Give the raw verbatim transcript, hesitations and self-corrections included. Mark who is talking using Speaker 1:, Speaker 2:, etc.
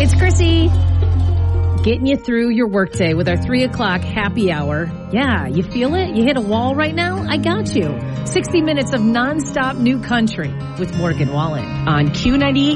Speaker 1: It's Chrissy. Getting you through your workday with our three o'clock happy hour. Yeah, you feel it? You hit a wall right now? I got you. sixty minutes of nonstop new country with Morgan Wallen on Q ninety-eight.